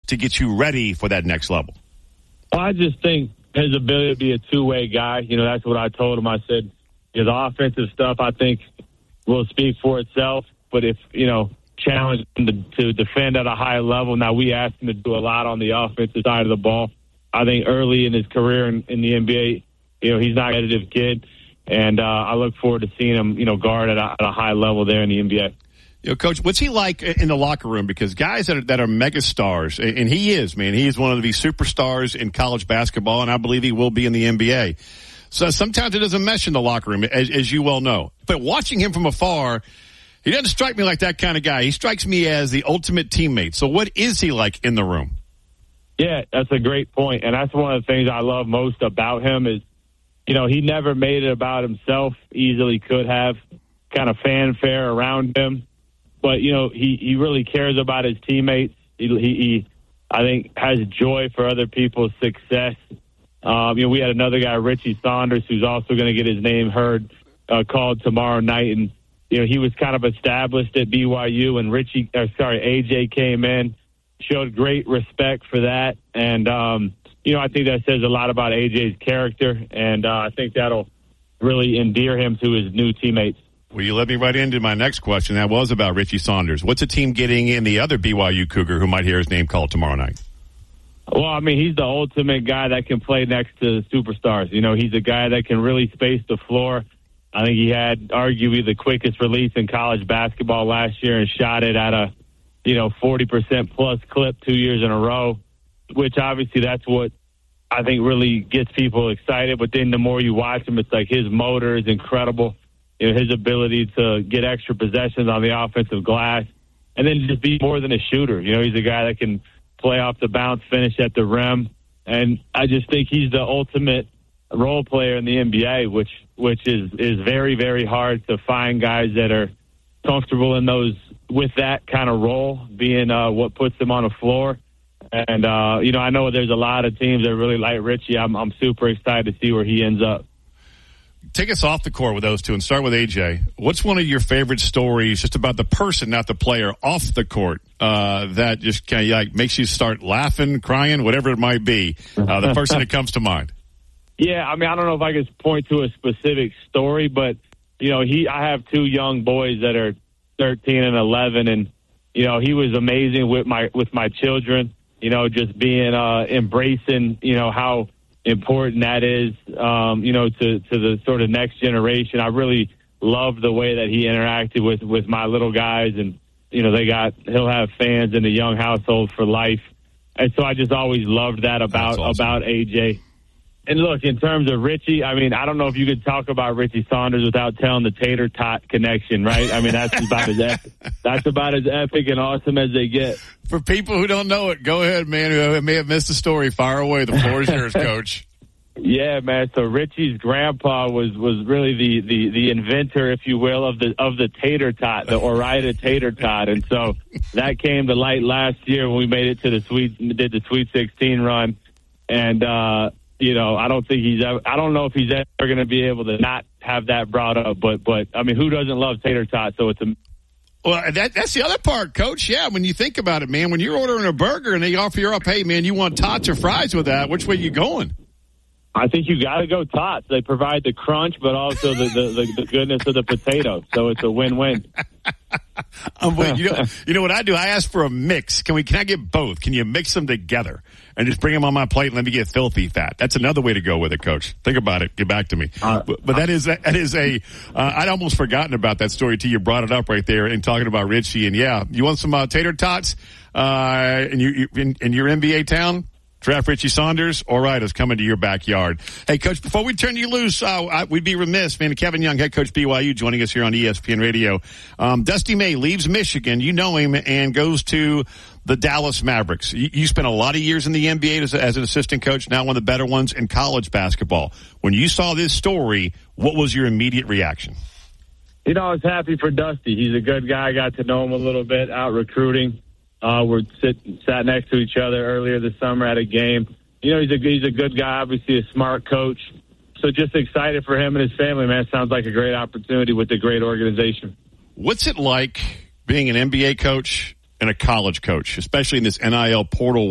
to get you ready for that next level? Well, I just think his ability to be a two-way guy, that's what I told him. I said, the offensive stuff, I think, will speak for itself. But if, challenge him to defend at a high level, now we asked him to do a lot on the offensive side of the ball. I think early in his career in the NBA, he's not a competitive kid. And I look forward to seeing him, guard at a high level there in the NBA. Coach, what's he like in the locker room? Because guys that are mega stars, and he is, man, he is one of the superstars in college basketball, and I believe he will be in the NBA. So sometimes it doesn't mesh in the locker room, as you well know. But watching him from afar, he doesn't strike me like that kind of guy. He strikes me as the ultimate teammate. So what is he like in the room? Yeah, that's a great point. And that's one of the things I love most about him is, he never made it about himself. Easily could have kind of fanfare around him. But, he really cares about his teammates. He I think, has joy for other people's success. We had another guy, Richie Saunders, who's also going to get his name called tomorrow night. And, he was kind of established at BYU, and AJ came in, showed great respect for that. And, I think that says a lot about AJ's character, and I think that'll really endear him to his new teammates. Well, you led me right into my next question. That was about Richie Saunders. What's the team getting in the other BYU Cougar who might hear his name called tomorrow night? Well, he's the ultimate guy that can play next to the superstars. He's a guy that can really space the floor. I think he had arguably the quickest release in college basketball last year and shot it at a, 40% plus clip 2 years in a row, which obviously that's what I think really gets people excited. But then the more you watch him, it's like his motor is incredible. His ability to get extra possessions on the offensive glass and then just be more than a shooter. He's a guy that can play off the bounce, finish at the rim. And I just think he's the ultimate role player in the NBA, which is very, very hard to find guys that are comfortable in with that kind of role being what puts them on the floor. And, I know there's a lot of teams that really like Richie. I'm super excited to see where he ends up. Take us off the court with those two and start with AJ. What's one of your favorite stories just about the person, not the player, off the court that just kind of makes you start laughing, crying, whatever it might be? The person that comes to mind. Yeah, I don't know if I can point to a specific story, but, I have two young boys that are 13 and 11, and, he was amazing with my children, just being embracing, how important that is, to the sort of next generation. I really love the way that he interacted with my little guys, and he'll have fans in the Young household for life, and so I just always loved that about AJ. And look, in terms of Richie, I don't know if you could talk about Richie Saunders without telling the tater tot connection, right? That's about as epic and awesome as they get. For people who don't know it, go ahead, man. Who may have missed the story, fire away. The floor is yours, Coach. Yeah, man. So Richie's grandpa was really the inventor, if you will, of the tater tot, the Ore-Ida tater tot, and so that came to light last year when we made it to the Sweet 16 run, and I don't know if he's ever going to be able to not have that brought up, but who doesn't love tater tots? So it's well, that's the other part, Coach. Yeah, when you think about it, man, when you're ordering a burger and they offer you up, hey, man, you want tots or fries with that? Which way you going? I think you got to go tots. They provide the crunch, but also the goodness of the potato. So it's a win-win. You know what I do? I ask for a mix. Can I get both? Can you mix them together and just bring them on my plate and let me get filthy fat? That's another way to go with it, Coach. Think about it. Get back to me. But that is I'd almost forgotten about that story till you brought it up right there and talking about Richie. And yeah, you want some tater tots in your NBA town? Draft Richie Saunders. All right, it's coming to your backyard. Hey, Coach, before we turn you loose, we'd be remiss, man. Kevin Young, head coach BYU, joining us here on ESPN Radio. Dusty May leaves Michigan, you know him, and goes to the Dallas Mavericks. You spent a lot of years in the NBA as an assistant coach, now one of the better ones in college basketball. When you saw this story, what was your immediate reaction? I was happy for Dusty. He's a good guy. I got to know him a little bit out recruiting. Sat next to each other earlier this summer at a game. He's a good guy, obviously a smart coach. So just excited for him and his family, man. Sounds like a great opportunity with a great organization. What's it like being an NBA coach and a college coach, especially in this NIL portal